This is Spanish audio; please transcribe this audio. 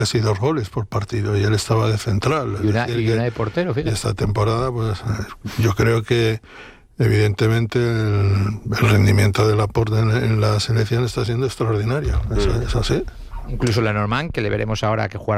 casi 2 goles por partido, y él estaba de central. Y una de portero, fíjate. Esta temporada, pues yo creo que evidentemente el rendimiento de Laporte en la selección está siendo extraordinario. Es así. Incluso Lenormand, que le veremos ahora que jugará